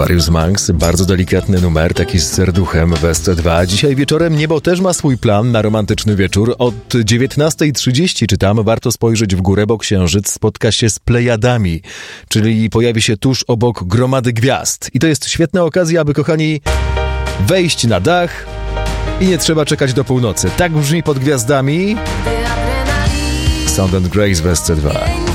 Aquarius Monks. Bardzo delikatny numer, taki z serduchem w SC2. Dzisiaj wieczorem Niebo też ma swój plan na romantyczny wieczór. Od 19:30 czytam, warto spojrzeć w górę, bo księżyc spotka się z Plejadami, czyli pojawi się tuż obok gromady gwiazd. I to jest świetna okazja, aby, kochani, wejść na dach i nie trzeba czekać do północy. Tak brzmi Pod gwiazdami Sound & Grace w SC2.